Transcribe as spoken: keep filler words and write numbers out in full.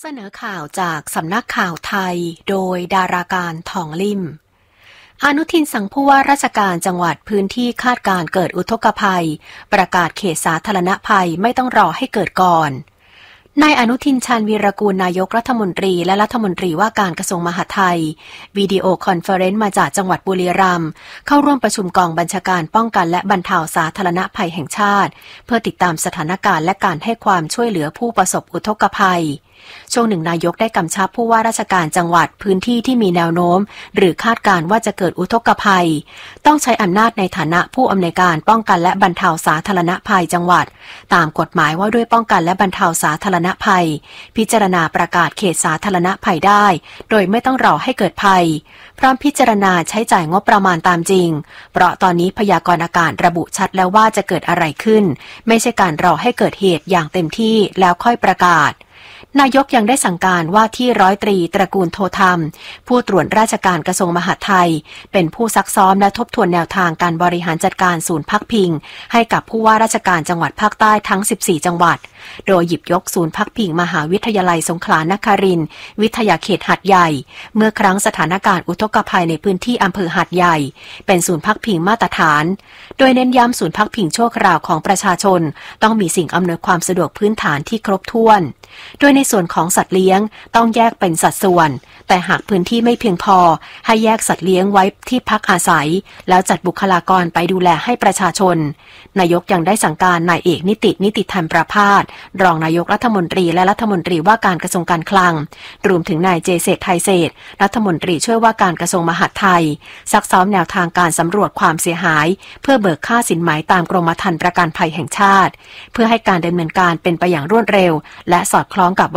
สนอข่าวจากสำนักข่าวไทยโดยดาราการทองลิ่มอนุทินสั่งผู้ว่าราชการจังหวัดพื้นที่คาดการเกิดอุทกภัยประกาศเขตสาธารณภัยไม่ต้องรอให้เกิดก่อนนายอนุทินชาญวีรกูลนายกรัฐมนตรีและรัฐมนตรีว่าการกระทรวงมหาดไทยวิดีโอคอนเฟอเรนซ์มาจากจังหวัดบุรีรัมย์เข้าร่วมประชุมกองบัญชาการป้องกันและบรรเทาสาธารณภัยแห่งชาติเพื่อติดตามสถานการณ์และการให้ความช่วยเหลือผู้ประสบอุทกภัยช่วงหนึ่งนายกได้กำชับผู้ว่าราชการจังหวัดพื้นที่ที่มีแนวโน้มหรือคาดการณ์ว่าจะเกิดอุทกภัยต้องใช้อำนาจในฐานะผู้อำนวยการป้องกันและบรรเทาสาธารณภัยจังหวัดตามกฎหมายว่าด้วยป้องกันและบรรเทาสาธารณภัยพิจารณาประกาศเขตสาธารณภัยได้โดยไม่ต้องรอให้เกิดภัยพร้อมพิจารณาใช้จ่ายงบประมาณตามจริงเพราะตอนนี้พยากรณ์อากาศระบุชัดแล้วว่าจะเกิดอะไรขึ้นไม่ใช่การรอให้เกิดเหตุอย่างเต็มที่แล้วค่อยประกาศนายกยังได้สั่งการว่าที่ร้อยตรีตระกูลโทธรรมผู้ตรวจราชการกระทรวงมหาดไทยเป็นผู้ซักซ้อมและทบทวนแนวทางการบริหารจัดการศูนย์พักพิงให้กับผู้ว่าราชการจังหวัดภาคใต้ทั้งสิบสี่จังหวัดโดยหยิบยกศูนย์พักพิงมหาวิทยาลัยสงขลานครินทร์วิทยาเขตหาดใหญ่เมื่อครั้งสถานการณ์อุทกภัยในพื้นที่อำเภอหาดใหญ่เป็นศูนย์พักพิงมาตรฐานโดยเน้นย้ำศูนย์พักพิงชั่วคราวของประชาชนต้องมีสิ่งอำนวยความสะดวกพื้นฐานที่ครบถ้วนโดยในส่วนของสัตว์เลี้ยงต้องแยกเป็นสัดส่วนแต่หากพื้นที่ไม่เพียงพอให้แยกสัตว์เลี้ยงไว้ที่พักอาศัยแล้วจัดบุคลากรไปดูแลให้ประชาชนนายกยังได้สั่งการนายเอกนิตินิติธรรมประภาสรองนายกรัฐมนตรีและรัฐมนตรีว่าการกระทรวงการคลังรวมถึงนายเจเศรษฐ์ไทยเศรษฐ์รัฐมนตรีช่วยว่าการกระทรวงมหาดไทยซักซ้อมแนวทางการสำรวจความเสียหายเพื่อเบิกค่าสินไหมตามกรมธรรม์ประกันภัยแห่งชาติเพื่อให้การดำเนินการเป็นไปอย่างรวดเร็วและสอดคล้อง